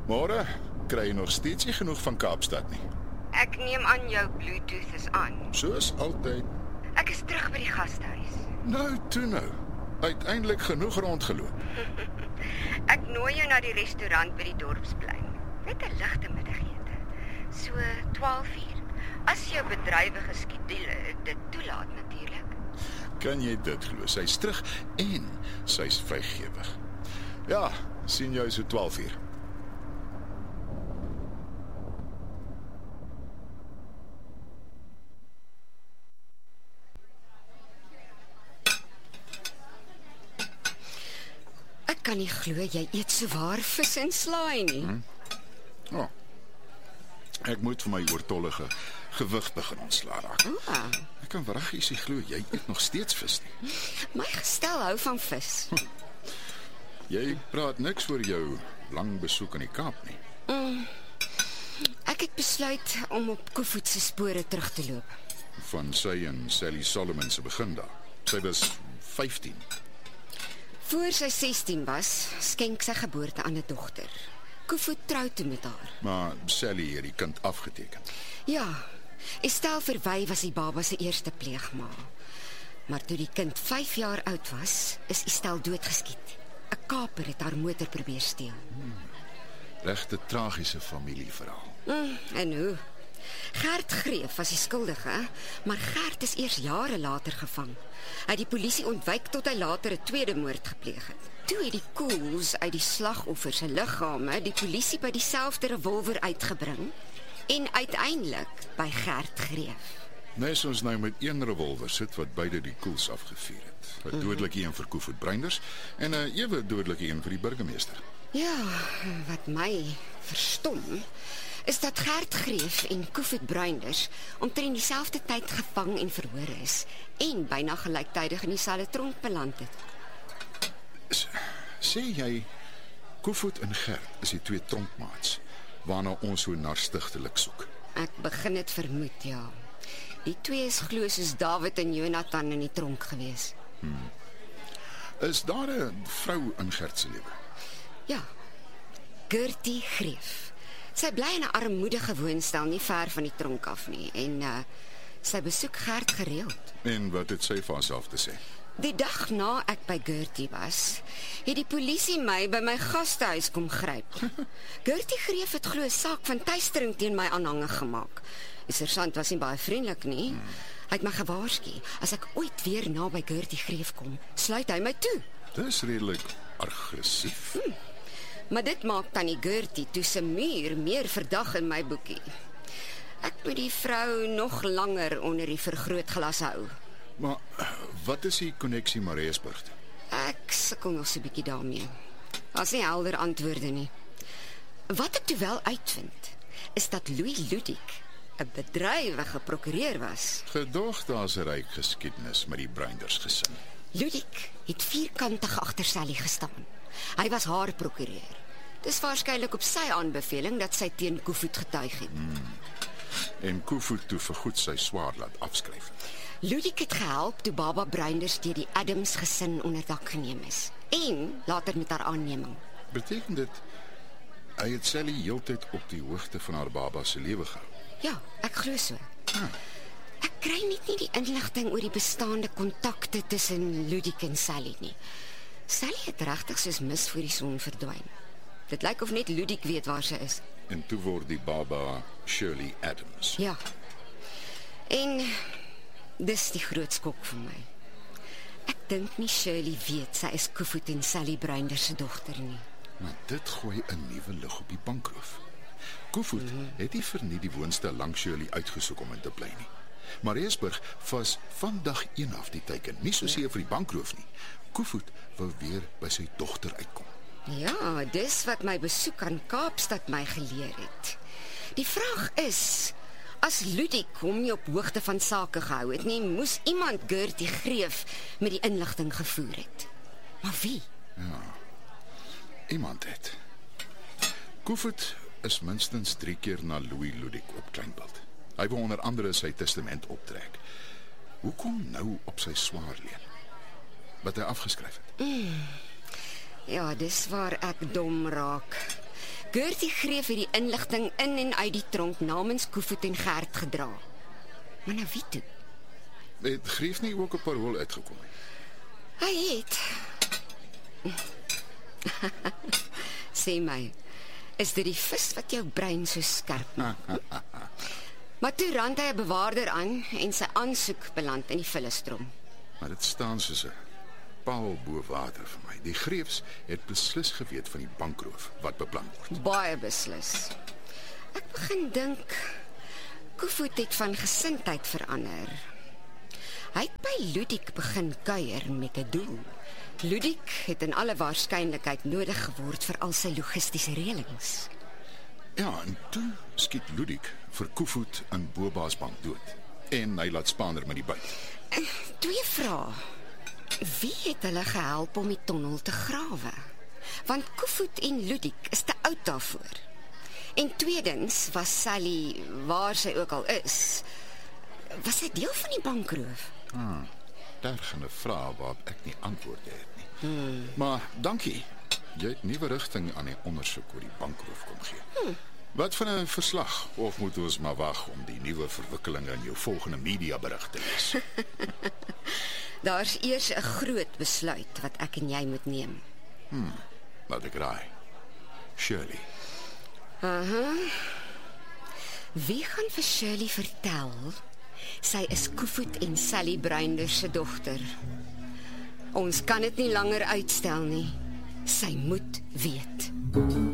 Môre kry jy nog steeds nie genoeg van Kaapstad nie. Ek neem aan jou Bluetooth is aan. Soos altyd. Ek is terug by die gastehuis. Nou, toe nou. Uiteindelik genoeg rondgeloop. Ek nooi jou na die restaurant by die dorpsplein. Net 'n ligte middagete. So 12:00. As jou bedrywige skedule dit toelaat natuurlik. Kan jy dit glo? Sy's terug en sy's vrygewig. Ja, sien jou so 12:00. Ek kan nie glo jy eet so waar vis en slaai nie. Ja. Ek moet vir my oortollige gewig begin ontslaa raak. Ek kan wraggies nie glo jy eet nog steeds vis nie. My gestel hou van vis. Jy praat niks oor jou lang besoek in die Kaap nie. Ek het besluit om op Koevoet se spore terug te loop. Van sy en Sally Solomon se begin daar. Sy was 15. Voor sy 16 was, skenk sy geboorte aan 'n dogter. Koevoet trou toe met haar. Maar Sally het die kind afgeteken. Ja, Estelle Verwy was die baba se eerste pleegma. Maar toe die kind 5 jaar oud was, is Estelle doodgeskiet. 'n Kaper het haar motor probeer steel. Regte tragiese familieverhaal. En hoe? Gert Greef was die skuldige, maar Gert is eers jare later gevang. Hy het die polisie ontwyk tot hy later 'n tweede moord gepleeg het. Toe het die koels uit die slagoffer se liggame die polisie by dieselfde revolver uitgebring en uiteindelik by Gert Greef. Nes ons nou met een revolver sit wat beide die koels afgevuur het. 'n dodelike een vir Koevoet Breinders en 'n ewe dodelike een vir die burgemeester. Ja, wat my verstom is dat Gert Greef en Koevoet Breinders omtrent dieselfde tyd gevang en verhoor is en byna gelyktydig in dieselfde tronk beland het. Sê jy Koevoet en Gert is die twee tronkmaats waarna ons so narstigtelik soek? Ek begin dit vermoed, ja. Die twee is glo soos Dawid en Jonathan in die tronk gewees. Is daar 'n vrou in Gert se lewe? Ja, Gertie Greef. Sy bly in 'n armoedige woonstel nie ver van die tronk af nie en sy besoek Gert gereeld. En wat het sy vir haarself te sê? Die dag na ek by Gertie was, het die polisie my by my gastehuis kom gryp. Gertie Greef het glo 'n saak van teistering teen my aanhangig gemaak. Die sergeant was nie baie vriendelik nie. Hy het my gewaarsku, as ek ooit weer naby Gertie Greef kom, sluit hy my toe. Dis redelik aggressief. Maar dit maak tannie Gertie toe se muur meer verdag in my boekie. Ek moet die vrou nog langer onder die vergrootglas hou. Maar wat is die koneksie Mariesburg? Ek sukkel nog so 'n bietjie daarmee. Daar's nie helder antwoorde nie. Wat ek toe wel uitvind, is dat Louis Ludik 'n bedrywige prokureur was. Gedog daar's 'n ryk geskiedenis met die Breinders gesin. Ludik het vierkantig agter Sally gestaan. Hy was haar prokureur. Dis waarskynlik op sy aanbeveling dat sy teen Koevoet getuig het. En Koevoet toe vergoed sy swaar laat afskryf. Ludik het gehelp toe baba Breinders deur die Adams gesin onder dak geneem is. En later met haar aanneming. Beteken dit hy het Sally heeltyd op die hoogte van haar baba se lewe gehou? Ja, ek glo so. Ek kry net nie die inligting oor die bestaande kontakte tussen Ludik en Sally nie. Sally het regtig soos mis voor die son verdwyn. Dit lyk of net Ludik weet waar sy is. En toe word die baba Shirley Adams. Ja. En dis die groot skok vir my. Ek dink nie Shirley weet sy is Koevoet en Sally Breinders se dogter nie. Maar dit gooi 'n nuwe lig op die bankroof. Koevoet het nie vir nie die woonstel langs Shirley uitgesoek om in te bly nie. Mariesburg was van dag 1 af die teiken, nie soseer vir die bankroof nie. Koevoet wou weer by sy dogter uitkom. Ja, dis wat my besoek aan Kaapstad my geleer het. Die vraag is, as Ludik hom nie op hoogte van sake gehou het nie, moes iemand Gertie Greef met die inligting gevoer het. Maar wie? Iemand het. Koevoet is minstens 3 keer na Louis Ludik op Kleinbult. Hy wou onder andere sy testament optrek. Hoekom nou op sy swaar leen? Wat hy afgeskryf het? Ja, dis waar ek dom raak. Gertie Greef het die inligting in en uit die tronk namens Koevoet en Gert gedra. Maar nou wie toe? Het Greef nie ook op parool uitgekom nie? Hy het. Sê my, is dit die vis wat jou brein so skerp maak? Maar toe rand hy 'n bewaarder aan en sy aansoek beland in die Vullisstrom. Maar dit staan soos 'n paal bo water vir my. Die Greefs het beslis geweet van die bankroof wat beplan word. Baie beslis. Ek begin dink Koevoet het van gesindheid verander. Hy het by Ludik begin kuier met 'n doel. Ludik het in alle waarskynlikheid nodig geword vir al sy logistiese reëlings. Ja, en toe skiet Ludik vir Koevoet in Bobaasbank dood. En hy laat Spander met die byt. Twee vrae. Wie het hulle gehelp om die tonnel te grawe? Want Koevoet en Ludik is te oud daarvoor. En tweedens was Sally, waar sy ook al is, was sy deel van die bankroof? Dergende vrae waarop ek nie antwoorde het nie. Maar dankie. Jy het nuwe rigting aan die ondersoek oor die bankroof kom gee. Wat van 'n verslag? Of moet ons maar wag om die nuwe verwikkelinge in jou volgende mediaberig te lees? Daar's eers 'n groot besluit wat ek en jy moet neem. Laat ek raai. Shirley. Wie gaan vir Shirley vertel sy is Koevoet en Sally Bruinder se dogter? Ons kan dit nie langer uitstel nie. Sy moet weet.